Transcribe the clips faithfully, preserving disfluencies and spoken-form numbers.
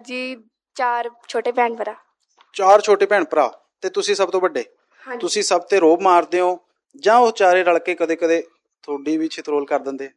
जी चार छोटे भैन भरा। ਚਾਰ ਛੋਟੇ ਭੈਣ ਭਰਾ ਤੇ ਤੁਸੀਂ ਸਭ ਤੋਂ ਵੱਡੇ। हाँ ਤੁਸੀਂ ਸਭ ਤੇ ਰੋਬ ਮਾਰਦੇ ਹੋ ਜਾਂ ਉਹ ਚਾਰੇ ਰਲ ਕੇ ਕਦੇ ਕਦੇ ਤੁਹਾਡੀ ਵੀ ਛਿਤਰੋਲ ਕਰ ਦਿੰਦੇ?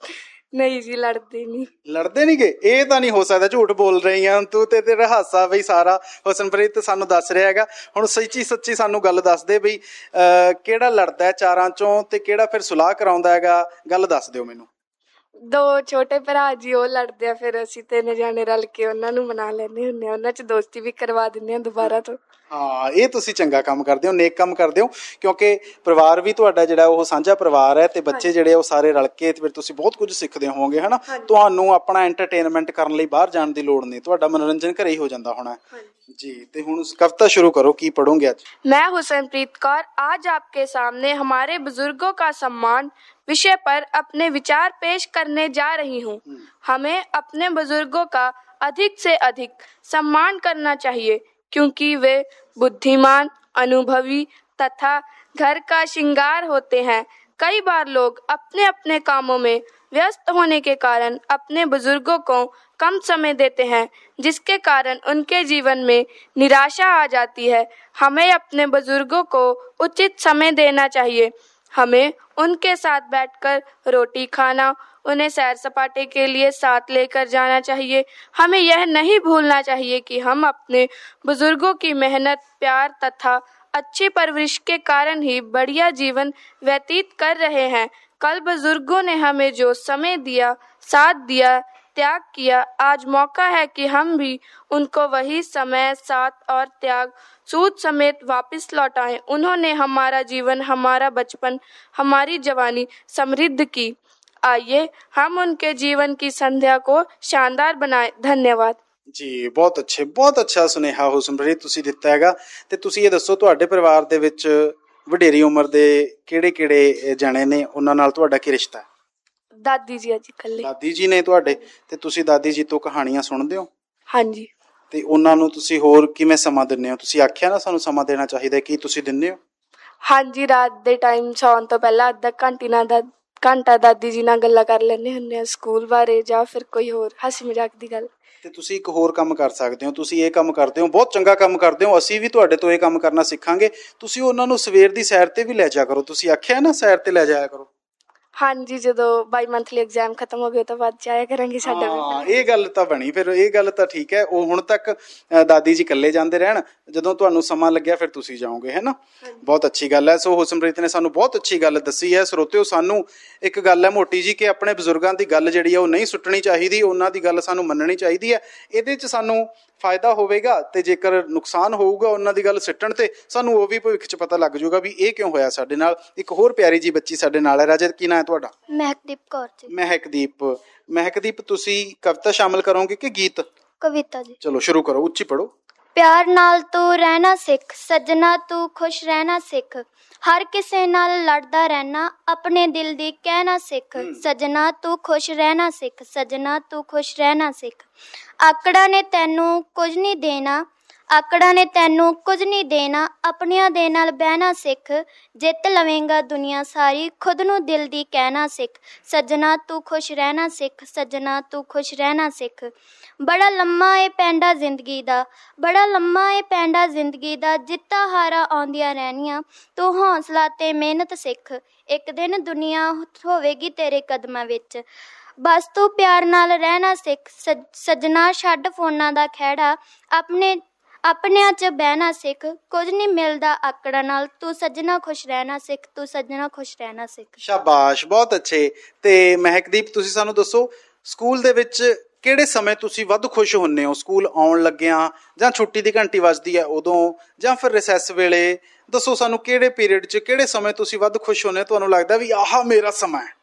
नहीं जी लड़ते नहीं। ਲੜਦੇ ਨਹੀਂ ਗੇ? ਇਹ ਤਾਂ ਨਹੀਂ ਹੋ ਸਕਦਾ, ਝੂਠ ਬੋਲ ਰਹੀ ਆ ਤੂੰ ਤੇ ਤੇਰਾ ਹਾਸਾ ਬਈ ਸਾਰਾ ਹੁਸਨਪ੍ਰੀਤ ਸਾਨੂੰ ਦੱਸ ਰਿਹਾ ਹੈਗਾ। ਹੁਣ ਸੱਚੀ ਸੱਚੀ ਸਾਨੂੰ ਗੱਲ ਦੱਸ ਦੇ ਬਈ ਅਹ ਕਿਹੜਾ ਲੜਦਾ ਹੈ ਚਾਰਾਂ ਚੋਂ ਤੇ ਕਿਹੜਾ ਫਿਰ ਸੁਲਾਹ ਕਰਾਉਂਦਾ ਹੈਗਾ, ਗੱਲ ਦੱਸ ਦਿਓ ਮੈਨੂੰ। ਦੋ ਛੋਟੇ ਭਰਾ ਜੀ ਉਹ ਲੜਦੇ ਆ, ਫਿਰ ਅਸੀਂ ਤਿੰਨ ਜਾਣੇ ਰਲ ਕੇ ਉਹਨਾਂ ਨੂੰ ਮਨਾ ਲੈਂਦੇ ਹੁੰਦੇ ਆ, ਉਹਨਾਂ 'ਚ ਦੋਸਤੀ ਵੀ ਕਰਵਾ ਦਿੰਦੇ ਆ ਦੁਬਾਰਾ ਤੋਂ। ਹਾਂ ਇਹ ਤੁਸੀਂ ਚੰਗਾ ਕੰਮ ਕਰਦੇ ਹੋ, ਨੇਕ ਕੰਮ ਕਰਦੇ ਹੋ, ਕਿਉਂਕਿ ਪਰਿਵਾਰ ਵੀ ਤੁਹਾਡਾ ਜਿਹੜਾ ਉਹ ਸਾਂਝਾ ਪਰਿਵਾਰ ਹੈ ਤੇ ਬੱਚੇ ਜਿਹੜੇ ਉਹ ਸਾਰੇ ਰਲ ਕੇ ਫਿਰ ਤੁਸੀਂ ਬਹੁਤ ਕੁਝ ਸਿੱਖਦੇ ਹੋਵੋਗੇ ਹਨਾ। ਤੁਹਾਨੂੰ ਆਪਣਾ ਐਂਟਰਟੇਨਮੈਂਟ ਕਰਨ ਲਈ ਬਾਹਰ ਜਾਣ ਦੀ ਲੋੜ ਨਹੀਂ, ਤੁਹਾਡਾ ਮਨੋਰੰਜਨ ਘਰੇ ਹੀ ਹੋ ਜਾਂਦਾ ਹੋਣਾ जी। तो हुण कविता शुरू करो, की पढ़ोगे आज? मैं हुसनप्रीत कौर आज आपके सामने हमारे बुजुर्गों का सम्मान विषय पर अपने विचार पेश करने जा रही हूँ। हमें अपने बुजुर्गों का अधिक से अधिक सम्मान करना चाहिए क्योंकि वे बुद्धिमान, अनुभवी तथा घर का श्रृंगार होते हैं। कई बार लोग अपने अपने कामों में व्यस्त होने के कारण अपने बुजुर्गों को कम समय देते हैं, जिसके कारण उनके जीवन में निराशा आ जाती है। हमें अपने बुजुर्गों को उचित समय देना चाहिए। हमें उनके साथ बैठकर रोटी खाना, उन्हें सैर सपाटे के लिए साथ लेकर जाना चाहिए। हमें यह नहीं भूलना चाहिए कि हम अपने बुजुर्गों की मेहनत, प्यार तथा अच्छी परवरिश के कारण ही बढ़िया जीवन व्यतीत कर रहे हैं। कल बुजुर्गों ने हमें जो समय दिया, साथ दिया, त्याग किया, आज मौका है कि हम भी उनको वही समय, साथ और त्याग सूद समेत वापस लौटाएं। उन्होंने हमारा जीवन, हमारा बचपन, हमारी जवानी समृद्ध की। आइए हम उनके जीवन की संध्या को शानदार बनाएं। धन्यवाद जी। बहुत अच्छे, बहुत अच्छा सुनेहा हुसनप्रीत ਤੁਸੀਂ ਦਿੱਤਾ ਹੈਗਾ। ਤੇ ਤੁਸੀਂ ਇਹ ਦੱਸੋ ਤੁਹਾਡੇ ਪਰਿਵਾਰ ਦੇ ਵਿੱਚ ਵਡੇਰੀ ਉਮਰ ਦੇ ਕਿਹੜੇ ਕਿਹੜੇ ਜਣੇ ਨੇ, ਉਹਨਾਂ ਨਾਲ ਤੁਹਾਡਾ ਕੀ ਰਿਸ਼ਤਾ ਹੈ? ਦਾਦੀ ਜੀ ਅੱਜ ਕੱਲੇ। ਦਾਦੀ ਜੀ ਨੇ ਤੁਹਾਡੇ, ਤੇ ਤੁਸੀਂ ਦਾਦੀ ਜੀ ਤੋਂ ਕਹਾਣੀਆਂ ਸੁਣਦੇ ਹੋ? ਹਾਂਜੀ। ਤੇ ਉਹਨਾਂ ਨੂੰ ਤੁਸੀਂ ਹੋਰ ਕਿਵੇਂ ਸਮਾਂ ਦਿੰਦੇ ਹੋ? ਤੁਸੀਂ ਆਖਿਆ ਨਾ ਸਾਨੂੰ ਸਮਾਂ ਦੇਣਾ ਚਾਹੀਦਾ, ਕੀ ਤੁਸੀਂ ਦਿੰਦੇ ਹੋ? ਹਾਂਜੀ, ਰਾਤ ਦੇ ਟਾਈਮ ਸੌਣ ਤੋਂ ਪਹਿਲਾਂ ਅੱਧਾ ਘੰਟੇ ਨਾਲ ਦਾ ਘੰਟਾ ਦਾਦੀ ਜੀ ਨਾਲ ਗੱਲਾਂ ਕਰ ਲੈਂਦੇ ਹੁੰਦੇ ਆ, ਸਕੂਲ ਬਾਰੇ ਜਾਂ ਫਿਰ ਕੋਈ ਹੋਰ ਹਾਸੀ ਮਜ਼ਾਕ ਦੀ ਗੱਲ। ਤੇ ਤੁਸੀਂ ਇੱਕ ਹੋਰ ਕੰਮ ਕਰ ਸਕਦੇ ਹੋ, ਤੁਸੀਂ ਇਹ ਕੰਮ ਕਰਦੇ ਹੋ, ਬਹੁਤ ਚੰਗਾ ਕੰਮ ਕਰਦੇ ਹੋ, ਅਸੀਂ ਵੀ ਤੁਹਾਡੇ ਤੋਂ ਇਹ ਕੰਮ ਕਰਨਾ ਸਿੱਖਾਂਗੇ। ਤੁਸੀਂ ਉਹਨਾਂ ਨੂੰ ਸਵੇਰ ਦੀ ਸੈਰ ਤੇ ਵੀ ਲੈ ਜਾਇਆ ਕਰੋ, ਤੁਸੀਂ ਆਖਿਆ ਨਾ ਸੈਰ ਤੇ ਲੈ ਜਾਇਆ ਕਰੋ। ਹਾਂਜੀ, ਜਦੋਂ ਬਾਈ ਮੰਥਲੀ ਐਗਜ਼ਾਮ ਖਤਮ ਹੋ ਗਏ ਤਾਂ ਬਾਅਦ ਜਾਇਆ ਕਰਾਂਗੇ ਸਾਡਾ ਵੀ। ਇਹ ਗੱਲ ਤਾਂ ਬਣੀ, ਫਿਰ ਇਹ ਗੱਲ ਤਾਂ ਠੀਕ ਹੈ। ਉਹ ਹੁਣ ਤੱਕ ਦਾਦੀ ਜੀ ਇਕੱਲੇ ਜਾਂਦੇ ਰਹਿਣ, ਜਦੋਂ ਤੁਹਾਨੂੰ ਸਮਾਂ ਲੱਗਿਆ ਫਿਰ ਤੁਸੀਂ ਜਾਓਗੇ, ਹੈ ਨਾ। ਬਹੁਤ ਅੱਛੀ ਗੱਲ ਹੈ। ਸੋ ਹੁਸਨਪ੍ਰੀਤ ਨੇ ਸਾਨੂੰ ਬਹੁਤ ਅੱਛੀ ਗੱਲ ਦੱਸੀ ਹੈ। ਸਰੋਤਿਓ, ਸਾਨੂੰ ਇੱਕ ਗੱਲ ਹੈ ਮੋਟੀ ਜੀ ਕਿ ਆਪਣੇ ਬਜ਼ੁਰਗਾਂ ਦੀ ਗੱਲ ਜਿਹੜੀ ਹੈ ਉਹ ਨਹੀਂ ਸੁੱਟਣੀ ਚਾਹੀਦੀ, ਉਹਨਾਂ ਦੀ ਗੱਲ ਸਾਨੂੰ ਮੰਨਣੀ ਚਾਹੀਦੀ ਹੈ। ਇਹਦੇ 'ਚ ਸਾਨੂੰ ਫਾਇਦਾ ਹੋਵੇਗਾ ਤੇ ਜੇਕਰ ਨੁਕਸਾਨ ਹੋਊਗਾ ਉਹਨਾਂ ਦੀ ਗੱਲ ਸਿੱਟਣ ਤੇ, ਸਾਨੂੰ ਉਹ ਵੀ ਭਵਿੱਖ 'ਚ ਪਤਾ ਲੱਗ ਜਾਊਗਾ ਵੀ ਇਹ ਕਿਉਂ ਹੋਇਆ ਸਾਡੇ ਨਾਲ। ਇੱਕ ਹੋਰ ਪਿਆਰੀ ਜੀ ਬੱਚੀ ਸਾਡੇ ਨਾਲ ਹੈ। ਰਾਜੇ, ਕੀ ਨਾਂ ਹੈ ਤੁਹਾਡਾ? ਮਹਿਕਦੀਪ ਕੌਰ ਜੀ। ਮਹਿਕਦੀਪ। ਮਹਿਕਦੀਪ, ਤੁਸੀਂ ਕਵਿਤਾ ਸ਼ਾਮਿਲ ਕਰੋਗੇ ਕਿ ਗੀਤ? ਕਵਿਤਾ ਜੀ। ਚਲੋ ਸ਼ੁਰੂ ਕਰੋ, ਉੱਚੀ ਪੜੋ। ਪਿਆਰ ਨਾਲ ਤੂੰ ਰਹਿਣਾ ਸਿੱਖ, ਸੱਜਣਾ ਤੂੰ ਖੁਸ਼ ਰਹਿਣਾ ਸਿੱਖ, ਹਰ ਕਿਸੇ ਨਾਲ ਲੜਦਾ ਰਹਿਣਾ, ਆਪਣੇ ਦਿਲ ਦੀ ਕਹਿਣਾ ਸਿੱਖ, ਸੱਜਣਾ ਤੂੰ ਖੁਸ਼ ਰਹਿਣਾ ਸਿੱਖ, ਸੱਜਣਾ ਤੂੰ ਖੁਸ਼ ਰਹਿਣਾ ਸਿੱਖ। ਆਕੜਾਂ ਨੇ ਤੈਨੂੰ ਕੁਝ ਨਹੀਂ ਦੇਣਾ, ਆਕੜਾਂ ਨੇ ਤੈਨੂੰ ਕੁਝ ਨਹੀਂ ਦੇਣਾ, ਆਪਣਿਆਂ ਦੇ ਨਾਲ ਬਹਿਣਾ ਸਿੱਖ, ਜਿੱਤ ਲਵੇਂਗਾ ਦੁਨੀਆ ਸਾਰੀ, ਖੁਦ ਨੂੰ ਦਿਲ ਦੀ ਕਹਿਣਾ ਸਿੱਖ, ਸੱਜਣਾ ਤੂੰ ਖੁਸ਼ ਰਹਿਣਾ ਸਿੱਖ, ਸੱਜਣਾ ਤੂੰ ਖੁਸ਼ ਰਹਿਣਾ ਸਿੱਖ। ਬੜਾ ਲੰਮਾ ਏ ਪੈਂਡਾ ਜ਼ਿੰਦਗੀ ਦਾ, ਬੜਾ ਲੰਮਾ ਏ ਪੈਂਡਾ ਜ਼ਿੰਦਗੀ ਦਾ, ਜਿੱਤਾਂ ਹਾਰਾਂ ਆਉਂਦੀਆਂ ਰਹਿਣੀਆਂ, ਤੂੰ ਹੌਸਲਾ ਤੇ ਮਿਹਨਤ ਸਿੱਖ, ਇੱਕ ਦਿਨ ਦੁਨੀਆ ਹੋਵੇਗੀ ਤੇਰੇ ਕਦਮਾਂ ਵਿੱਚ, ਬਸ ਤੂੰ ਪਿਆਰ ਨਾਲ ਰਹਿਣਾ ਸਿੱਖ, ਸੱਜਣਾ ਛੱਡ ਫੋਨਾਂ ਦਾ ਖਹਿੜਾ, ਆਪਣੇ ਆਪਣਿਆਂ 'ਚ ਬਹਿਣਾ ਸਿੱਖ, ਕੁਝ ਨਹੀਂ ਮਿਲਦਾ ਆਕੜਾਂ ਨਾਲ, ਤੂੰ ਸੱਜਣਾ ਖੁਸ਼ ਰਹਿਣਾ ਸਿੱਖ, ਤੂੰ ਸੱਜਣਾ ਖੁਸ਼ ਰਹਿਣਾ ਸਿੱਖ। ਸ਼ਾਬਾਸ਼, ਬਹੁਤ ਅੱਛੇ। ਤੇ ਮਹਿਕਦੀਪ, ਤੁਸੀਂ ਸਾਨੂੰ ਦੱਸੋ ਸਕੂਲ ਦੇ ਵਿੱਚ ਕਿਹੜੇ ਸਮੇਂ ਤੁਸੀਂ ਵੱਧ ਖੁਸ਼ ਹੁੰਦੇ ਹੋ? ਸਕੂਲ ਆਉਣ ਲੱਗਿਆਂ, ਜਾਂ ਛੁੱਟੀ ਦੀ ਘੰਟੀ ਵੱਜਦੀ ਹੈ ਉਦੋਂ, ਜਾਂ ਫਿਰ ਰਿਸੈਸ ਵੇਲੇ? ਦੱਸੋ ਸਾਨੂੰ ਕਿਹੜੇ ਪੀਰੀਅਡ 'ਚ, ਕਿਹੜੇ ਸਮੇਂ ਤੁਸੀਂ ਵੱਧ ਖੁਸ਼ ਹੁੰਦੇ ਹੋ, ਤੁਹਾਨੂੰ ਲੱਗਦਾ ਵੀ ਆਹ ਮੇਰਾ ਸਮਾਂ ਹੈ?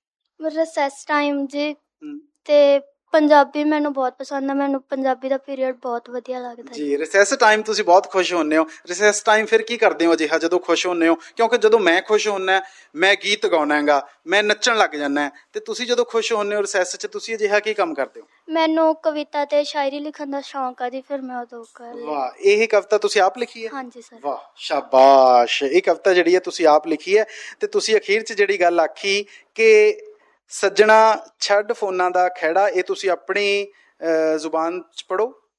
ਰਿਸੈਸ ਟਾਈਮ ਜੀ, ਤੇ ਪੰਜਾਬੀ ਮੈਨੂੰ ਬਹੁਤ ਪਸੰਦ ਹੈ, ਮੈਨੂੰ ਪੰਜਾਬੀ ਦਾ ਪੀਰੀਅਡ ਬਹੁਤ ਵਧੀਆ ਲੱਗਦਾ ਜੀ। ਰਿਸੈਸ ਟਾਈਮ ਤੁਸੀਂ ਬਹੁਤ ਖੁਸ਼ ਹੁੰਦੇ ਹੋ। ਰਿਸੈਸ ਟਾਈਮ ਫਿਰ ਕੀ ਕਰਦੇ ਹੋ ਅਜਿਹਾ ਜਦੋਂ ਖੁਸ਼ ਹੁੰਦੇ ਹੋ? ਕਿਉਂਕਿ ਜਦੋਂ ਮੈਂ ਖੁਸ਼ ਹੁੰਦਾ, ਮੈਂ ਗੀਤ ਗਾਉਣਾ ਹੈਗਾ, ਮੈਂ ਨੱਚਣ ਲੱਗ ਜਾਂਦਾ, ਤੇ ਤੁਸੀਂ ਜਦੋਂ ਖੁਸ਼ ਹੁੰਦੇ ਹੋ ਰਿਸੈਸ 'ਚ, ਤੁਸੀਂ ਅਜਿਹਾ ਕੀ ਕੰਮ ਕਰਦੇ ਹੋ? ਮੈਨੂੰ ਕਵਿਤਾ ਤੇ ਸ਼ਾਇਰੀ ਲਿਖਣ ਦਾ ਸ਼ੌਂਕ ਆ ਜੀ, ਫਿਰ ਮੈਂ ਉਦੋਂ ਕਰ। ਵਾਹ, ਇਹ ਕਵਿਤਾ ਤੁਸੀਂ ਆਪ ਲਿਖੀ ਹੈ? ਹਾਂਜੀ ਸਰ। ਵਾਹ, ਸ਼ਾਬਾਸ਼। ਇਹ ਕਵਿਤਾ ਜਿਹੜੀ ਹੈ ਤੁਸੀਂ ਆਪ ਲਿਖੀ ਹੈ। ਤੇ ਤੁਸੀਂ ਅਖੀਰ 'ਚ ਜਿਹੜੀ ਗੱਲ ਆਖੀ ਕਿ ਸੱਜਣਾ ਛੱਡ ਫੋਨਾਂ ਦਾ ਖਹਿੜਾ, ਇਹ ਤੁਸੀਂ ਆਪਣੀ ਜ਼ੁਬਾਨ 'ਚ ਪੜੋ।